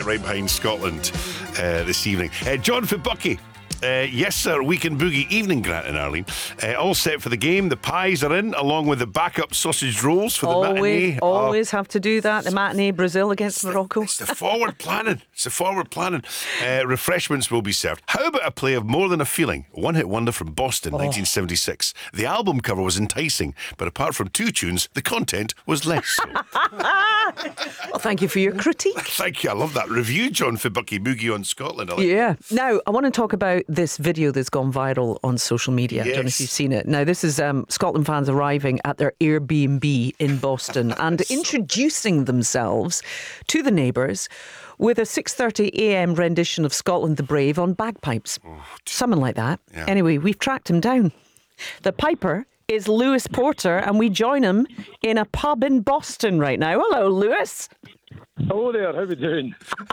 right behind Scotland this evening. John Fibucky. Yes, sir. Weekend Boogie evening, Grant and Arlene. All set for the game. The pies are in, along with the backup sausage rolls for the matinee. Always have to do that. The matinee, Brazil against Morocco. It's the forward planning. Refreshments will be served. How about a play of More Than a Feeling? One hit wonder from Boston, 1976. The album cover was enticing, but apart from two tunes, the content was less so. Well, thank you for your critique. Thank you. I love that review, John Fibucky, Boogie on Scotland. Yeah. Now, I want to talk about this video that's gone viral on social media. Yes. I don't know if you've seen it. Now, this is Scotland fans arriving at their Airbnb in Boston and introducing themselves to the neighbours with a 6:30am rendition of Scotland the Brave on bagpipes. Something like that. Yeah. Anyway, we've tracked him down. The piper is Lewis Porter, and we join him in a pub in Boston right now. Hello, Lewis. Hello there, how are we doing?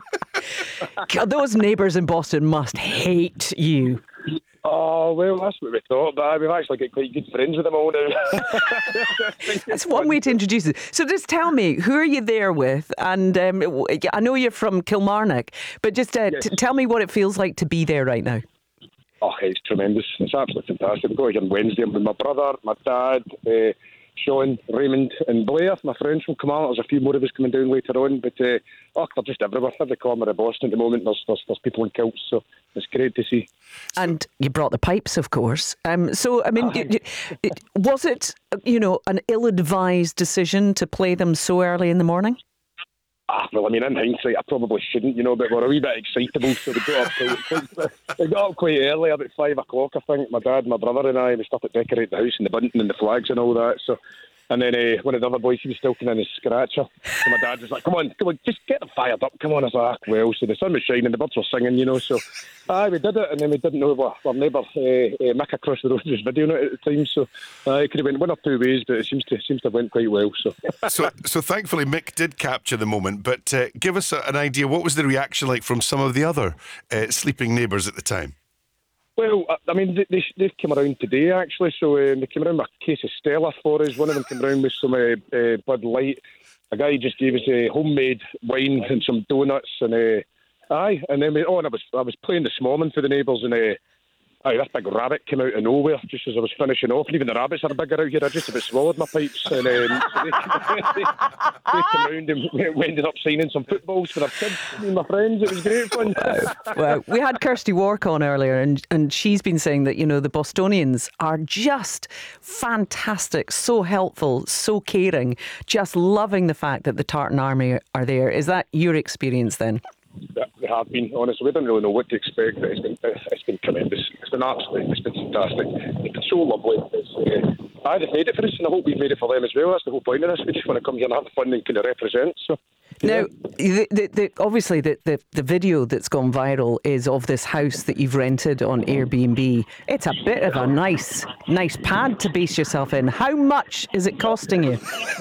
God, those neighbours in Boston must hate you. Oh, well, that's what we thought, but we've actually got quite good friends with them all now. That's one way to introduce it. So just tell me, who are you there with? And I know you're from Kilmarnock, but just tell me what it feels like to be there right now. Oh, it's tremendous. It's absolutely fantastic. We go here on Wednesday. I'm with my brother, my dad, Sean, Raymond and Blair, my friends from Kilmarnock. There's a few more of us coming down later on, but they're just everywhere. Every corner of Boston at the moment, there's people in kilts, so it's great to see. And you brought the pipes, of course. So, I mean, was it, an ill-advised decision to play them so early in the morning? Well, I mean, in hindsight, I probably shouldn't, but we're a wee bit excitable, so we got up quite early, about 5 o'clock, I think. My dad, my brother and I, we started to decorate the house and the bunting and the flags and all that, so... And then one of the other boys, he was still kind of in his scratcher. So my dad was like, come on, just get them fired up. Come on. I was like, well, so the sun was shining, the birds were singing, so we did it. And then we didn't know our neighbour, Mick across the road, was videoing it at the time. So it could have went one or two ways, but it seems to have went quite well. So thankfully, Mick did capture the moment. But give us an idea, what was the reaction like from some of the other sleeping neighbours at the time? Well, I mean, they've come around today, actually. So they came around with a case of Stella for us. One of them came around with some Bud Light. A guy just gave us homemade wine and some donuts. And then I was playing the smallman for the neighbours. And this big rabbit came out of nowhere just as I was finishing off. And even the rabbits are bigger out here. I just about swallowed my pipes. And so they came around and we ended up signing some footballs for our kids and my friends. It was great fun. Well, we had Kirsty Wark on earlier, and she's been saying that, the Bostonians are just fantastic, so helpful, so caring, just loving the fact that the Tartan Army are there. Is that your experience then? They have been, honestly. We don't really know what to expect, but it's been tremendous. It's been fantastic. It's been so lovely. They've made it for us, and I hope we've made it for them as well. That's the whole point of this. We just want to come here and have fun and kind of represent. So. Now, obviously, the video that's gone viral is of this house that you've rented on Airbnb. It's a bit of a nice pad to base yourself in. How much is it costing you?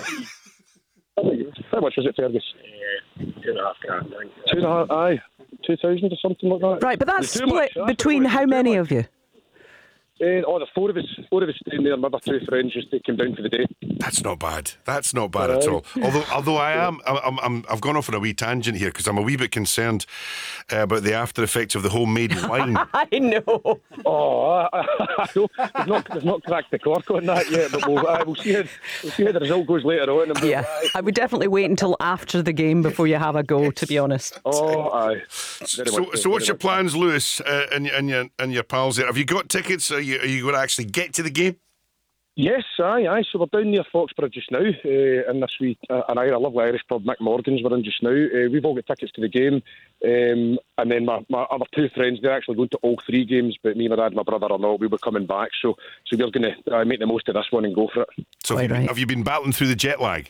How much was it, Fergus? £2,500. 2,500, aye. 2,000 or something like that. Right, but that's split between how many of you? The four of us staying there. My other two friends just came down for the day. That's not bad. That's not bad at all. Although I've gone off on a wee tangent here because I'm a wee bit concerned about the after effects of the homemade wine. I know. Oh, they've not cracked the cork on that yet, but we'll see how the result goes later on. I would definitely wait until after the game before you have a go, to be honest. Oh, aye. So what's your plans, Lewis, and your pals there? Have you got tickets? Are you going to actually get to the game? Yes, aye. So we're down near Foxborough just now, in this wee a lovely Irish pub, Mick Morgan's. We're in just now. We've all got tickets to the game, and then my other two friends, they're actually going to all three games, but me, my dad, my brother are not. We were coming back, so we're going to make the most of this one and go for it. So have you been battling through the jet lag?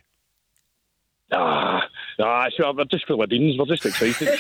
So we're just full of beans. We're just excited.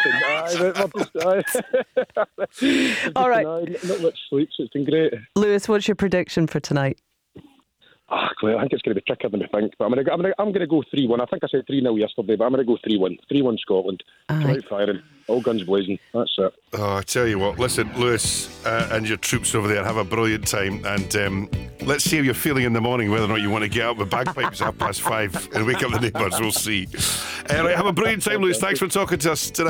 All right. Not much sleep, so it's been great. Lewis, what's your prediction for tonight? Well, I think it's going to be trickier than we think, but I'm going to go 3-1. I think I said 3-0 yesterday, but I'm going to go 3-1. 3-1 Scotland. Come out firing. All guns blazing. That's it. Oh, I tell you what. Listen, Lewis and your troops over there, have a brilliant time, and let's see how you're feeling in the morning, whether or not you want to get up with bagpipes at 5:30 and wake up the neighbours. We'll see. Right, have a brilliant time, Lewis. Thanks for talking to us tonight.